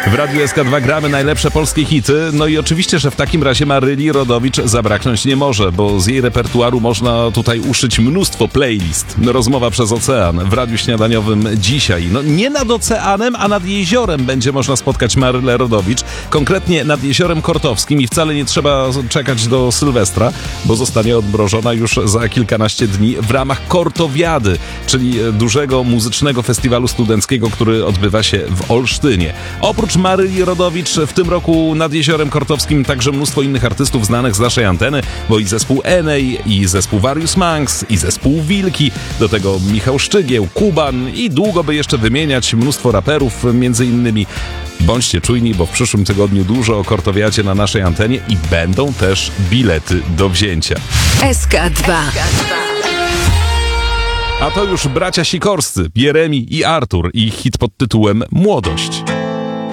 W Radiu SK2 gramy najlepsze polskie hity, no i oczywiście, że w takim razie Maryli Rodowicz zabraknąć nie może, bo z jej repertuaru można tutaj uszyć mnóstwo playlist. Rozmowa przez ocean w Radiu Śniadaniowym dzisiaj. No nie nad oceanem, a nad jeziorem będzie można spotkać Marylę Rodowicz, konkretnie nad Jeziorem Kortowskim i wcale nie trzeba czekać do Sylwestra, bo zostanie odmrożona już za kilkanaście dni w ramach Kortowiady, czyli dużego muzycznego festiwalu studenckiego, który odbywa się w Olsztynie. Oprócz Maryli Rodowicz w tym roku nad Jeziorem Kortowskim także mnóstwo innych artystów znanych z naszej anteny, bo i zespół Enej, i zespół Various Monks, i zespół Wilki, do tego Michał Szczygieł, Kuban i długo by jeszcze wymieniać, mnóstwo raperów między innymi. Bądźcie czujni, bo w przyszłym tygodniu dużo o Kortowiadzie na naszej antenie i będą też bilety do wzięcia. SK2. A to już bracia Sikorscy, Jeremi i Artur i hit pod tytułem Młodość.